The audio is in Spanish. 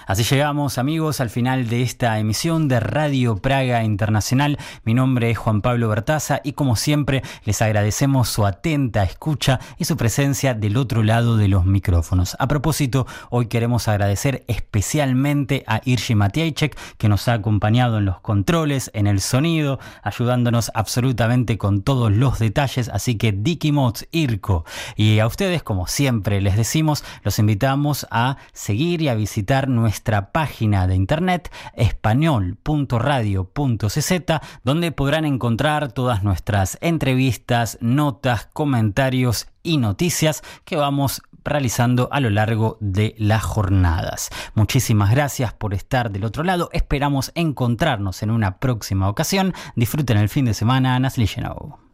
Así llegamos, amigos, al final de esta emisión de Radio Praga Internacional. Mi nombre es Juan Pablo Bertaza y, como siempre, les agradecemos su atenta escucha y su presencia del otro lado de los micrófonos. A propósito, hoy queremos agradecer especialmente a Irgi Matiejek, que nos ha acompañado en los controles, en el sonido, ayudándonos absolutamente con todos los detalles. Así que Dikimots, Irko. Y a ustedes, como siempre les decimos, los invitamos a seguir y a visitar nuestra página de internet español.radio.cz, donde podrán encontrar todas nuestras entrevistas, notas, comentarios y noticias que vamos realizando a lo largo de las jornadas. Muchísimas gracias por estar del otro lado. Esperamos encontrarnos en una próxima ocasión. Disfruten el fin de semana. Nasli Genow.